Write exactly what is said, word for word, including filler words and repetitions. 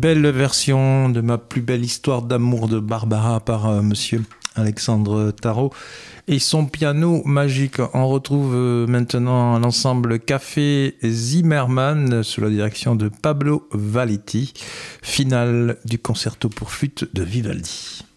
Belle version de Ma plus belle histoire d'amour de Barbara par euh, monsieur Alexandre Tarot et son piano magique. On retrouve euh, maintenant l'ensemble Café Zimmermann sous la direction de Pablo Valletti, finale du concerto pour flûte de Vivaldi.